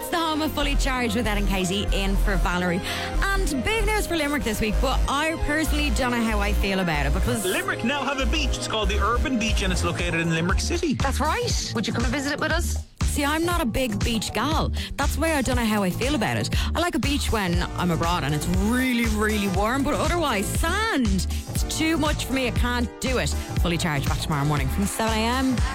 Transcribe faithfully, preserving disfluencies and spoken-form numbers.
It's the home of Fully Charged with Ed and Katie in for Valerie. And big news for Limerick this week, but I personally don't know how I feel about it because Limerick now have a beach. It's called the Urban Beach and it's located in Limerick City. That's right. Would you come and visit it with us? see, I'm not a big beach gal. That's why I don't know how I feel about it. I like a beach when I'm abroad and it's really, really warm, but otherwise, sand, it's too much for me. I can't do it. Fully Charged back tomorrow morning from seven a.m.